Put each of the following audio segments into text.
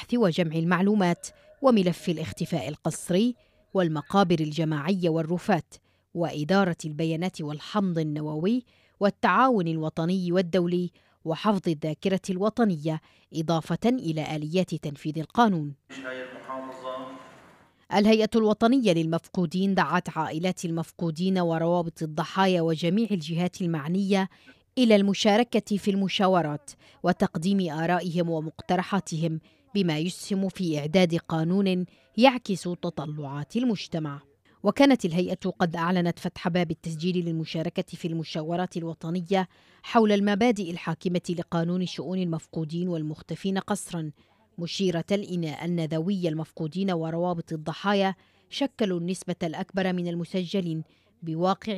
البحث وجمع المعلومات وملف الاختفاء القسري والمقابر الجماعية والرفات وإدارة البيانات والحمض النووي والتعاون الوطني والدولي وحفظ الذاكرة الوطنية، إضافة إلى آليات تنفيذ القانون. الهيئة الوطنية للمفقودين دعت عائلات المفقودين وروابط الضحايا وجميع الجهات المعنية إلى المشاركة في المشاورات وتقديم آرائهم ومقترحاتهم بما يسهم في إعداد قانون يعكس تطلعات المجتمع. وكانت الهيئة قد أعلنت فتح باب التسجيل للمشاركة في المشاورات الوطنية حول المبادئ الحاكمة لقانون شؤون المفقودين والمختفين قسرا، مشيرة إلى أن ذوي المفقودين وروابط الضحايا شكلوا النسبة الأكبر من المسجلين بواقع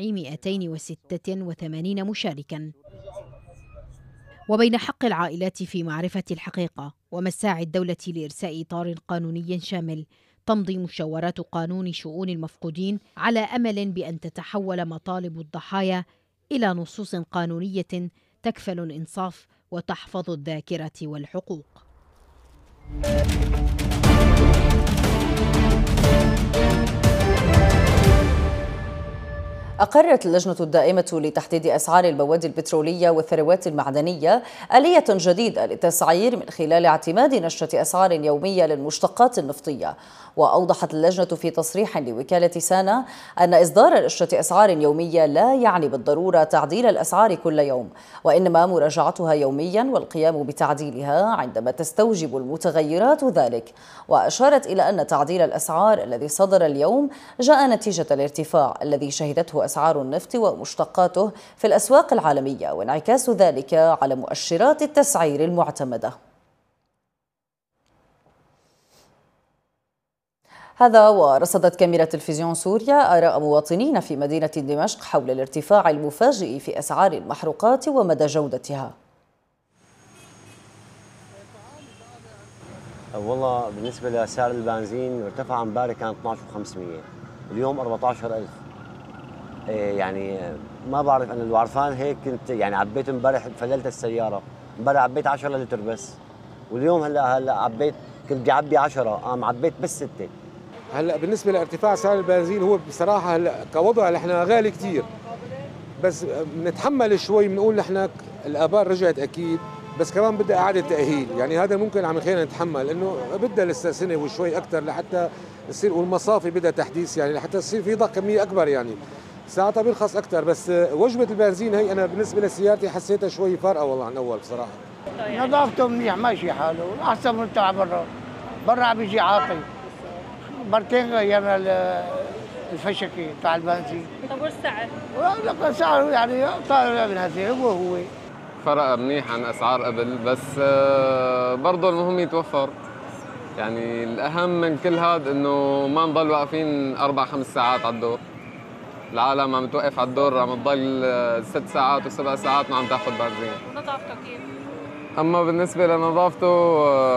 286 مشاركا. وبين حق العائلات في معرفة الحقيقة ومساعي الدولة لإرساء إطار قانوني شامل، تمضي مشاورات قانون شؤون المفقودين على أمل بأن تتحول مطالب الضحايا إلى نصوص قانونية تكفل الإنصاف وتحفظ الذاكرة والحقوق. أقرت اللجنة الدائمة لتحديد أسعار المواد البترولية والثروات المعدنية آلية جديدة للتسعير من خلال اعتماد نشرة أسعار يومية للمشتقات النفطية. وأوضحت اللجنة في تصريح لوكالة سانا أن إصدار نشرة أسعار يومية لا يعني بالضرورة تعديل الأسعار كل يوم، وإنما مراجعتها يوميا والقيام بتعديلها عندما تستوجب المتغيرات ذلك. وأشارت إلى أن تعديل الأسعار الذي صدر اليوم جاء نتيجة الارتفاع الذي شهدته أسعار النفط ومشتقاته في الأسواق العالمية، وانعكاس ذلك على مؤشرات التسعير المعتمدة. هذا ورصدت كاميرا تلفزيون سوريا آراء مواطنين في مدينة دمشق حول الارتفاع المفاجئ في أسعار المحروقات ومدى جودتها. والله بالنسبة لسعر البنزين ارتفع امبارح كان 12,500، اليوم 14,000. يعني ما بعرف انا، لو عرفان هيك كنت يعني عبيت امبارح، فللت السيارة امبارح عبيت 10 لتر بس، واليوم هلا عبيت، كنت بدي اعبي 10 قام عبيت بس 6. هلا بالنسبه لارتفاع سعر البنزين هو بصراحه هلا كوضع نحن غالي كثير، بس بنتحمل شوي، بنقول نحن الابار رجعت اكيد، بس كمان بدها اعاده تاهيل، يعني هذا ممكن عم يخلينا نتحمل، انه بدها لسه سنه وشوي اكثر لحتى يصير، والمصافي بدها تحديث يعني لحتى يصير في ضخ كميه اكبر، يعني ساعتها بيرخص اكثر. بس وجبه البنزين هي انا بالنسبه لسيارتي حسيتها شوي فارقه والله عن اول بصراحه. نظافته منيح ماشي حاله، احسن من تاع برا عم يجي عاطل. مرتين غيرنا الفشكي تاع البنزين. طب والسعر؟ سعره يعني طالع من هذه هو فرق منيح عن اسعار قبل، بس برضه المهم يتوفر. يعني الاهم من كل هذا انه ما نضل واقفين 4-5 ساعات على الدور. العالم عم توقف على الدور، عم تضل 6 ساعات و7 ساعات ما عم تاخذ بنزين. نظافته كيف؟ اما بالنسبه لنظافته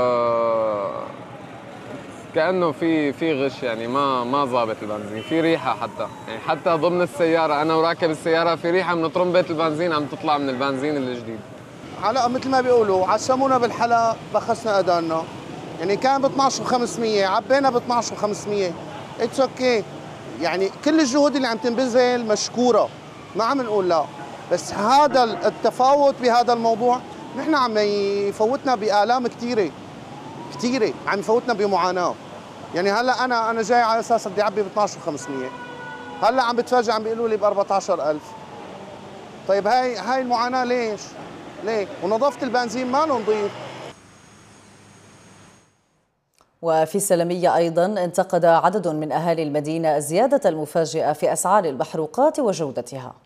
كأنه في غش، يعني ما ظابط البنزين، في ريحة حتى ضمن السيارة، أنا وراكب السيارة في ريحة من طرمبة البنزين عم تطلع من البنزين الجديد. هلا مثل ما بيقولوا عشمونا بالحلق بخسنا أذاننا، يعني كان ب 12,500 عبينا ب 12,500. اتس اوكي، يعني كل الجهود اللي عم تنبذل مشكورة، ما عم نقول لا، بس هذا التفاوت بهذا الموضوع نحن عم يفوتنا بآلام كثيرة، عم يفوتنا بمعاناة. يعني هلا انا جاي على اساس بدي اعبي ب 12,500، هلا عم بتفاجئ عم بيقولوا لي ب 14,000. طيب هاي المعاناة ليش؟ ليه؟ ونظافة البنزين ما له نظيف. وفي السلمية أيضا انتقد عدد من أهالي المدينة الزيادة المفاجئة في أسعار المحروقات وجودتها.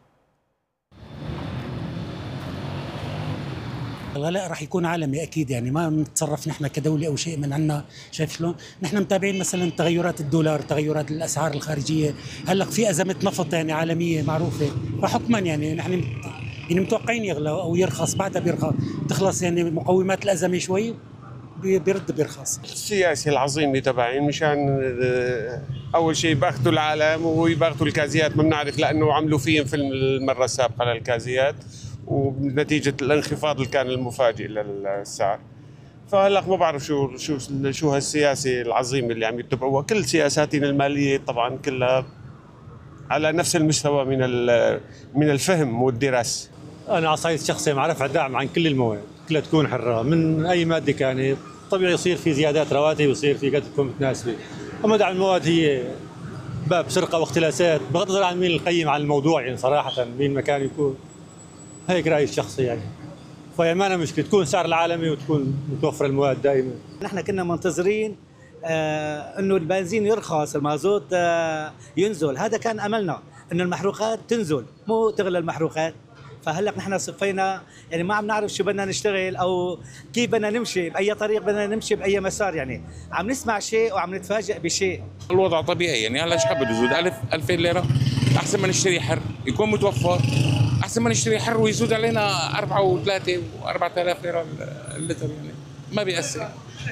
الغلاء راح يكون عالمي اكيد، يعني ما بنتصرف نحن كدوله او شيء من عنا. شايف شلون؟ نحن متابعين مثلا تغيرات الدولار، تغيرات الاسعار الخارجيه، هلا في ازمه نفط يعني عالميه معروفه، فحكما يعني نحن يعني متوقعين يغلى او يرخص، بعدها بيرخص تخلص يعني مقومات الازمه شوي بيرخص. السياسي العظيم تبعين مشان اول شيء باخذوا العالم ويباخذوا الكازيات، ما بنعرف لانه عملوا فيهم في المره السابقه للكازيات، ونتيجه الانخفاض اللي كان المفاجئ للسعر، فهلا ما بعرف شو هالسياسه العظيمه اللي عم يتبعوها. كل سياساتنا الماليه طبعا كلها على نفس المستوى من الفهم والدراسه. انا على الصعيد الشخصي مع رفع دعم عن كل المواد، كلها تكون حره من اي ماده كانت. طبيعي يصير في زيادات رواتب، يصير في قد تكون متناسبه. اما دعم المواد هي باب سرقه واختلاسات، بغض النظر عن مين القيم على الموضوع، يعني صراحه مين مكان يكون. هيك رايي الشخصي يعني. فهي ما مشكله تكون سعر العالمي وتكون متوفره المواد دائما. نحن كنا منتظرين انه البنزين يرخص، المازوت ينزل، هذا كان املنا انه المحروقات تنزل مو تغلى المحروقات. فهلا نحن صفينا يعني ما عم نعرف شو بدنا نشتغل او كيف بدنا نمشي، باي طريق بدنا نمشي، باي مسار. يعني عم نسمع شيء وعم نتفاجئ بشيء. الوضع طبيعي يعني. هلا ايش بده يزود 1000 ليره؟ احسن ما نشتري حر يكون متوفر، احسن ما نشتري حر ويزود علينا 4 و3 و4000 ليره اللتر. يعني ما بيأثر.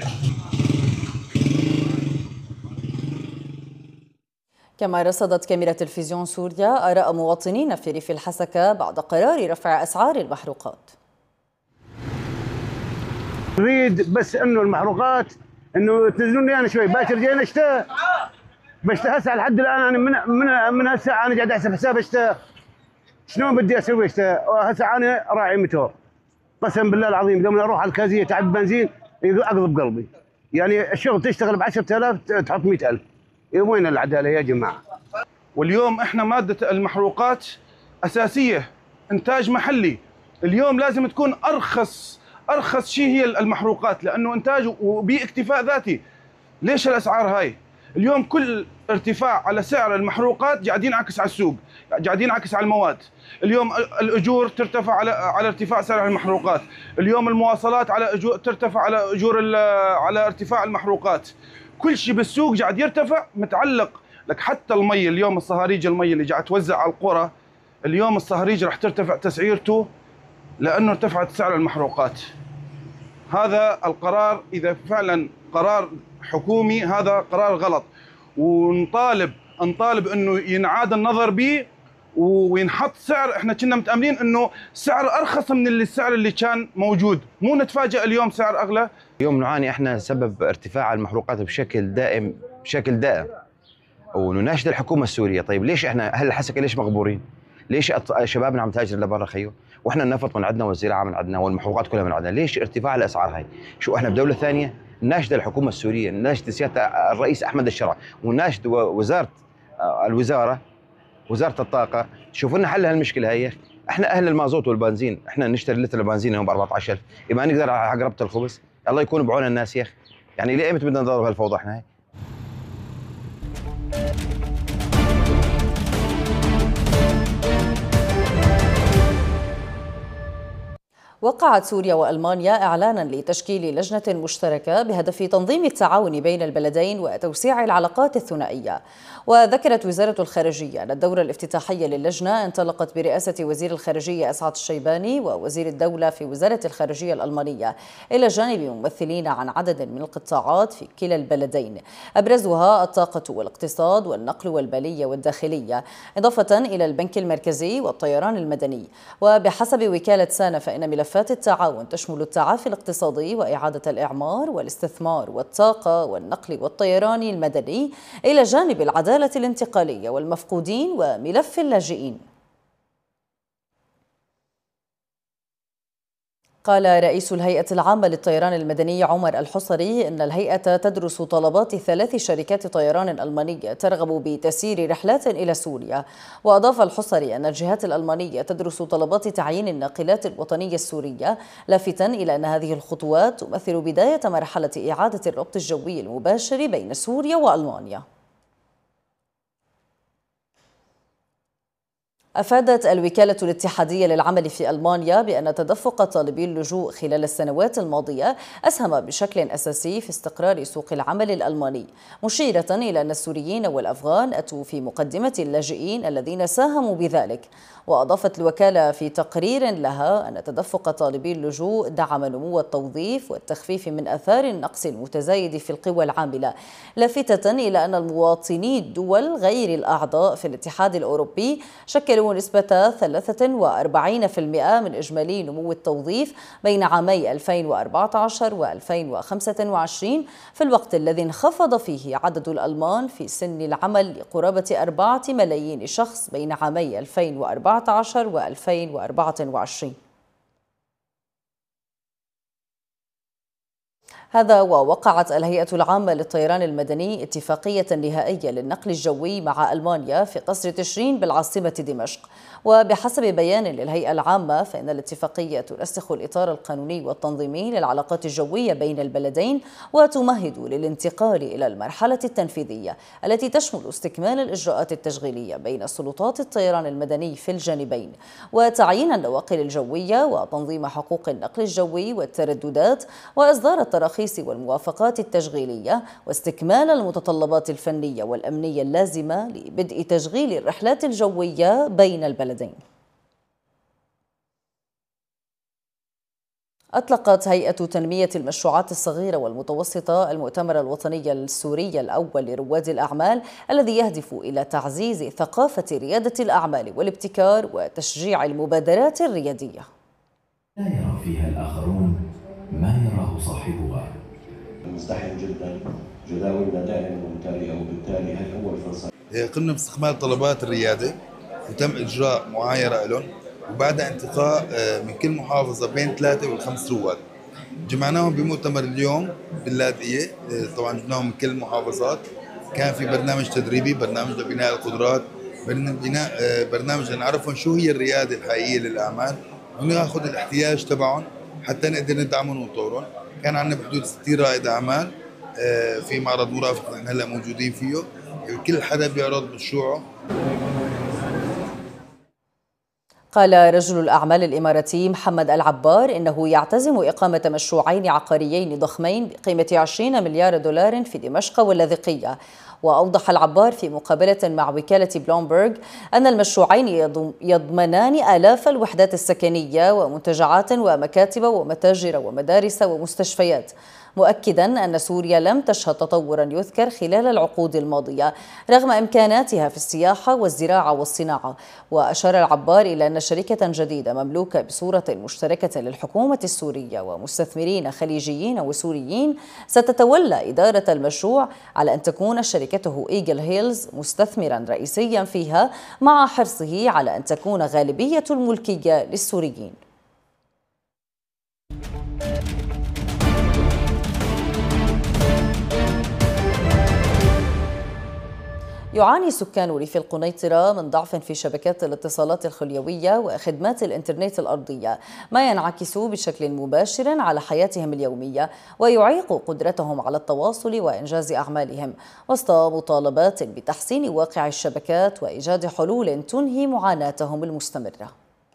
كما رصدت كاميرا تلفزيون سوريا آراء مواطنين في ريف الحسكة بعد قرار رفع أسعار المحروقات. نريد بس انه المحروقات انه تنزلون لي انا شوي، باكر جينا شتاء هسه لحد الان انا من هالساعه انا قاعد احسب حساب شتاء شلون بدي اسوي شتاء. هسه انا راعي موتور قسم بالله العظيم لما اروح على الكازيه تعب بنزين اقضب قلبي. يعني الشغل تشتغل ب 10,000 تحط 100,000. وين العداله يا جماعه؟ واليوم احنا ماده المحروقات اساسيه، انتاج محلي. اليوم لازم تكون ارخص شيء هي المحروقات، لانه انتاج وباكتفاء ذاتي. ليش الاسعار هاي؟ اليوم كل ارتفاع على سعر المحروقات قاعدين ينعكس على السوق، قاعدين ينعكس على المواد. اليوم الاجور ترتفع على ارتفاع سعر المحروقات، اليوم المواصلات على اجور ترتفع على اجور على ارتفاع المحروقات. كل شيء بالسوق قاعد يرتفع متعلق لك. حتى المي اليوم الصهاريج المي اللي قاعد توزع على القرى، اليوم الصهاريج راح ترتفع تسعيرته لانه ارتفعت سعر المحروقات. هذا القرار اذا فعلا قرار حكومي هذا قرار غلط، ونطالب انه ينعاد النظر به وينحط سعر. احنا كنا متاملين انه سعر ارخص من السعر اللي كان موجود، مو نتفاجئ اليوم سعر اغلى. اليوم نعاني احنا سبب ارتفاع المحروقات بشكل دائم ونناشد الحكومه السوريه. طيب ليش احنا اهل الحسكه ليش مغبورين؟ ليش شبابنا عم تهاجر لبرا خيو؟ واحنا النفط من عندنا والزراعه من عندنا والمحروقات كلها من عندنا، ليش ارتفاع الاسعار هاي؟ شو احنا بدوله ثانيه؟ نناشد الحكومه السوريه، نناشد سياده الرئيس احمد الشرع، ونناشد وزاره الطاقه تشوف لنا حل هالمشكله هي. احنا اهل المازوت والبنزين، احنا نشتري لتر البنزين اليوم ب 14,000، ما نقدر على قربة الخبز. الله يكون بعون الناس يا اخي. يعني ليه بدنا نضرب هالفوضى احنا هاي؟ وقعت سوريا وألمانيا إعلانا لتشكيل لجنة مشتركة بهدف تنظيم التعاون بين البلدين وتوسيع العلاقات الثنائية. وذكرت وزارة الخارجية أن الدورة الافتتاحية للجنة انطلقت برئاسة وزير الخارجية أسعد الشيباني ووزير الدولة في وزارة الخارجية الألمانية، إلى جانب ممثلين عن عدد من القطاعات في كلا البلدين، أبرزها الطاقة والاقتصاد والنقل والمالية والداخلية، إضافة إلى البنك المركزي والطيران المدني. وبحسب وكالة سانا فإن ملفات التعاون تشمل التعافي الاقتصادي وإعادة الإعمار والاستثمار والطاقة والنقل والطيران المدني، إلى جانب العدالة الانتقالية والمفقودين وملف اللاجئين. قال رئيس الهيئة العامة للطيران المدني عمر الحصري إن الهيئة تدرس طلبات 3 شركات طيران ألمانية ترغب بتسيير رحلات إلى سوريا. وأضاف الحصري أن الجهات الألمانية تدرس طلبات تعيين الناقلات الوطنية السورية، لافتا إلى أن هذه الخطوات تمثل بداية مرحلة إعادة الربط الجوي المباشر بين سوريا وألمانيا. أفادت الوكالة الاتحادية للعمل في ألمانيا بأن تدفق طالبي اللجوء خلال السنوات الماضية أسهم بشكل أساسي في استقرار سوق العمل الألماني، مشيرة إلى أن السوريين والأفغان أتوا في مقدمة اللاجئين الذين ساهموا بذلك. وأضافت الوكالة في تقرير لها أن تدفق طالبي اللجوء دعم نمو التوظيف والتخفيف من آثار النقص المتزايد في القوى العاملة، لافتة إلى أن المواطني الدول غير الأعضاء في الاتحاد الأوروبي شكلوا يحتوي نسبة 43% من إجمالي نمو التوظيف بين عامي 2014 و2025، في الوقت الذي انخفض فيه عدد الألمان في سن العمل لقرابة 4 ملايين شخص بين عامي 2014 و2024. هذا ووقعت الهيئة العامة للطيران المدني اتفاقية نهائية للنقل الجوي مع ألمانيا في قصر تشرين بالعاصمة دمشق. وبحسب بيان للهيئة العامة فإن الاتفاقية ترسخ الإطار القانوني والتنظيمي للعلاقات الجوية بين البلدين، وتمهد للانتقال إلى المرحلة التنفيذية التي تشمل استكمال الإجراءات التشغيلية بين سلطات الطيران المدني في الجانبين، وتعيين النواقل الجوية، وتنظيم حقوق النقل الجوي والترددات، وإصدار التراخيص والموافقات التشغيلية، واستكمال المتطلبات الفنية والأمنية اللازمة لبدء تشغيل الرحلات الجوية بين البلدين. أطلقت هيئة تنمية المشروعات الصغيرة والمتوسطة المؤتمر الوطني السوري الأول لرواد الأعمال، الذي يهدف إلى تعزيز ثقافة ريادة الأعمال والابتكار وتشجيع المبادرات الريادية. لا يرى فيها الآخرون ما يراه صاحبها. مزدحم جدا، جداولنا دائما ممتلئة، وبالتالي هي أول فرصة. قمنا باستكمال طلبات الريادة وتم إجراء معايرة لهم، وبعد انتقاء من كل محافظة بين 3 و5 رواد. جمعناهم بمؤتمر اليوم باللاذقية، طبعا جبناهم من كل المحافظات. كان في برنامج تدريبي، برنامج لبناء القدرات، برنامج لنعرفهم شو هي الريادة الحقيقية للأعمال وناخذ الاحتياج تبعهم حتى نقدر ندعمهم ونطورهم. كان عندنا بحدود 60 رائد أعمال في معرض مرافق نحن هلا موجودين فيه، كل حدا بيعرض مشروعه. قال رجل الأعمال الإماراتي محمد العبار إنه يعتزم إقامة مشروعين عقاريين ضخمين بقيمة 20 مليار دولار في دمشق واللاذقية. وأوضح العبار في مقابلة مع وكالة بلومبرغ أن المشروعين يضمنان آلاف الوحدات السكنية ومنتجعات ومكاتب ومتاجر ومدارس ومستشفيات، مؤكدا أن سوريا لم تشهد تطورا يذكر خلال العقود الماضية رغم إمكاناتها في السياحة والزراعة والصناعة. وأشار العبار إلى أن شركة جديدة مملوكة بصورة مشتركة للحكومة السورية ومستثمرين خليجيين وسوريين ستتولى إدارة المشروع، على أن تكون شركته إيجل هيلز مستثمرا رئيسيا فيها، مع حرصه على أن تكون غالبية الملكية للسوريين. يعاني سكان ريف القنيطرة من ضعف في شبكات الاتصالات الخليوية وخدمات الإنترنت الأرضية، ما ينعكس بشكل مباشر على حياتهم اليومية ويعيق قدرتهم على التواصل وإنجاز أعمالهم، وسط مطالبات بتحسين واقع الشبكات وإيجاد حلول تنهي معاناتهم المستمرة.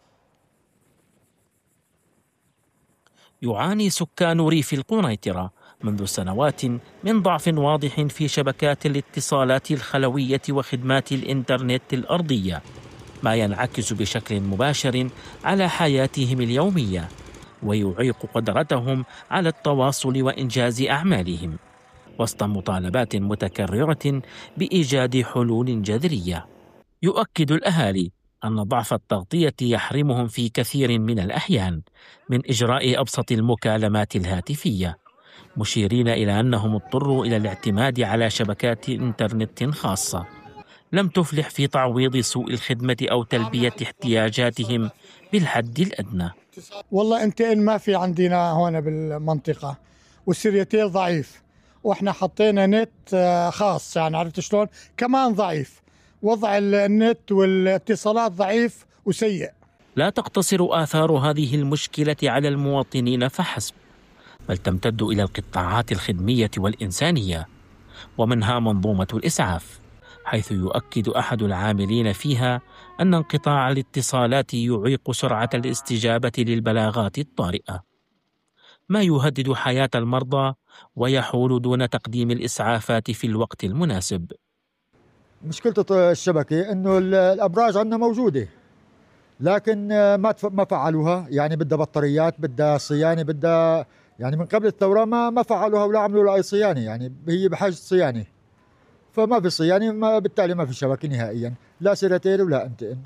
يعاني سكان ريف القنيطرة منذ سنوات من ضعف واضح في شبكات الاتصالات الخلوية وخدمات الإنترنت الأرضية، ما ينعكس بشكل مباشر على حياتهم اليومية ويعيق قدرتهم على التواصل وإنجاز أعمالهم، وسط مطالبات متكررة بإيجاد حلول جذرية. يؤكد الأهالي أن ضعف التغطية يحرمهم في كثير من الأحيان من إجراء أبسط المكالمات الهاتفية، مشيرين إلى أنهم اضطروا إلى الاعتماد على شبكات إنترنت خاصة لم تفلح في تعويض سوء الخدمة أو تلبية احتياجاتهم بالحد الأدنى. والله إن ما في عندنا هون بالمنطقة، والسريتيل ضعيف، وإحنا حطينا نت خاص، يعني عرفت شلون كمان ضعيف، وضع النت والاتصالات ضعيف وسيء. لا تقتصر آثار هذه المشكلة على المواطنين فحسب، بل تمتد إلى القطاعات الخدمية والإنسانية، ومنها منظومة الإسعاف، حيث يؤكد أحد العاملين فيها أن انقطاع الاتصالات يعيق سرعة الاستجابة للبلاغات الطارئة، ما يهدد حياة المرضى ويحول دون تقديم الإسعافات في الوقت المناسب. مشكلة الشبكة إنه الأبراج عندنا موجودة، لكن ما فعلوها، يعني بدها بطاريات، بدها صيانة، بدها يعني من قبل الثورة ما فعلوها ولا عملوا لها أي صيانة، يعني هي بحاجة صيانة، فما في صيانة، بالتالي ما في شبكة نهائيا، لا سيرتيل ولا انتن.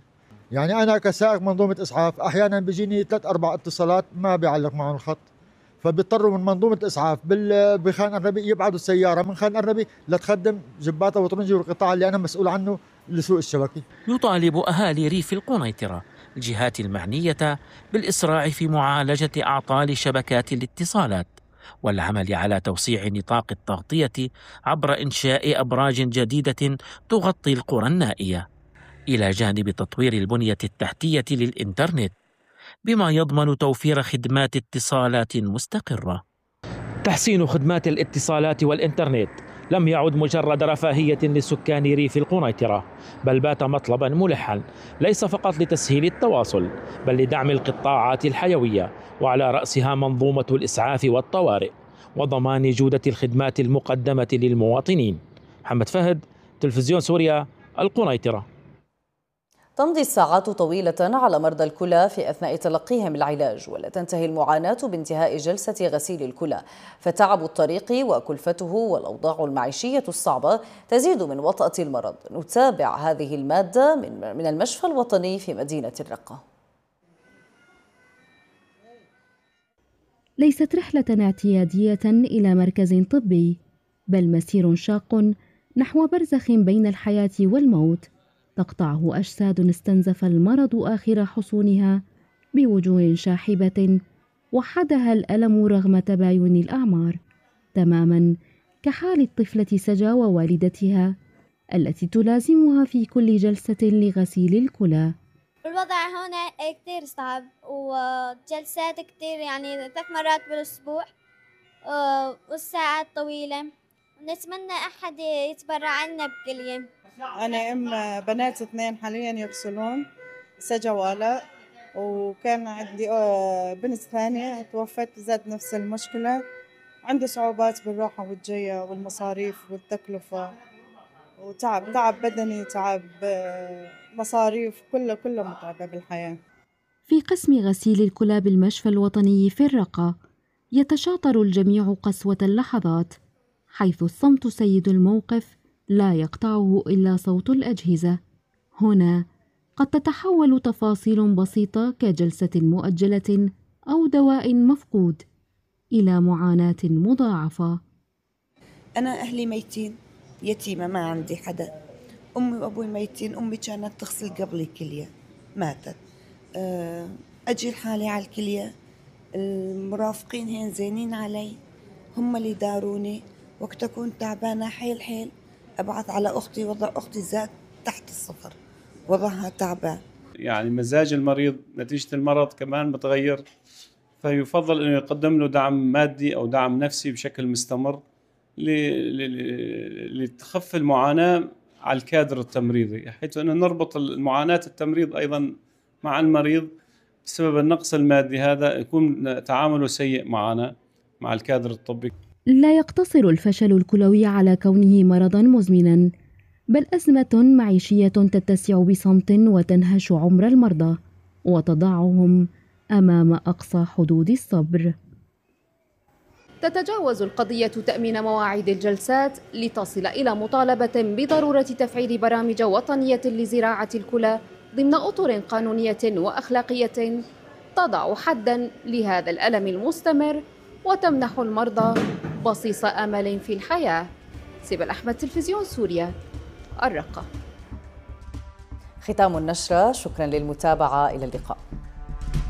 يعني أنا كسائق منظومة إسعاف أحيانا بيجيني 3-4 اتصالات ما بيعلق معهم الخط، فبيضطروا من منظومة إسعاف بخان أرنبي يبعدوا السيارة من خان أرنبي لتخدم جباتة وطرنجي والقطاع اللي أنا مسؤول عنه لسوق الشبكي. يطالب أهالي ريف القنيطرة الجهات المعنية بالإسراع في معالجة أعطال شبكات الاتصالات والعمل على توسيع نطاق التغطية عبر إنشاء أبراج جديدة تغطي القرى النائية، إلى جانب تطوير البنية التحتية للإنترنت بما يضمن توفير خدمات اتصالات مستقرة. تحسين خدمات الاتصالات والإنترنت لم يعد مجرد رفاهية لسكان ريف القنيطرة، بل بات مطلبا ملحا ليس فقط لتسهيل التواصل بل لدعم القطاعات الحيوية، وعلى رأسها منظومة الإسعاف والطوارئ، وضمان جودة الخدمات المقدمة للمواطنين. محمد فهد، تلفزيون سوريا، القنيطرة. تمضي الساعات طويلة على مرضى الكلى في أثناء تلقيهم العلاج، ولا تنتهي المعاناة بانتهاء جلسة غسيل الكلى، فتعب الطريق وكلفته والأوضاع المعيشية الصعبة تزيد من وطأة المرض. نتابع هذه المادة من المشفى الوطني في مدينة الرقة. ليست رحلة اعتيادية إلى مركز طبي، بل مسير شاق نحو برزخ بين الحياة والموت تقطعه أجساد استنزف المرض آخر حصونها بوجوه شاحبة وحدها الألم رغم تباين الأعمار، تماما كحال الطفلة سجا ووالدتها التي تلازمها في كل جلسة لغسيل الكلى. الوضع هنا كتير صعب وجلسات كتير، يعني 3 مرات بالأسبوع والساعات طويلة، ونتمنى أحد يتبرع لنا بكلية. أنا أم بنات 2 حاليا يغسلون، سجا وآلاء، وكان عندي بنت ثانية توفت ذات نفس المشكلة. عندي صعوبات بالراحة والجاية والمصاريف والتكلفة تعب بدني، تعب مصاريف، كله متعبة بالحياة. في قسم غسيل الكلى بالمشفى الوطني في الرقة يتشاطر الجميع قسوة اللحظات، حيث الصمت سيد الموقف لا يقطعه إلا صوت الأجهزة. هنا قد تتحول تفاصيل بسيطة كجلسة مؤجلة أو دواء مفقود إلى معاناة مضاعفة. أنا أهلي ميتين، يتيمة، ما عندي حدا. أمي وأبوي ميتين، أمي كانت تغسل قبلي كلية، ماتت. أجي لحالي على الكلية، المرافقين هين زينين علي، هم اللي داروني. وقت أكون تعبانة حيل أبعث على أختي، وضع أختي زاد تحت الصفر، وضعها تعبان. يعني مزاج المريض نتيجة المرض كمان متغير، فيفضل أنه يقدم له دعم مادي أو دعم نفسي بشكل مستمر لتخف المعاناة على الكادر التمريضي، حيث أنه نربط المعاناة التمريض أيضا مع المريض بسبب النقص المادي، هذا يكون تعامله سيء معنا مع الكادر الطبي. لا يقتصر الفشل الكلوي على كونه مرضاً مزمناً، بل أزمة معيشية تتسع بصمت وتنهش عمر المرضى وتضعهم أمام أقصى حدود الصبر. تتجاوز القضية تأمين مواعيد الجلسات لتصل إلى مطالبة بضرورة تفعيل برامج وطنية لزراعة الكلى ضمن أطر قانونية وأخلاقية تضع حداً لهذا الألم المستمر وتمنح المرضى بصيص أمل في الحياة. سيبل أحمد، تلفزيون سوريا، الرقة. ختام النشرة، شكرا للمتابعة، إلى اللقاء.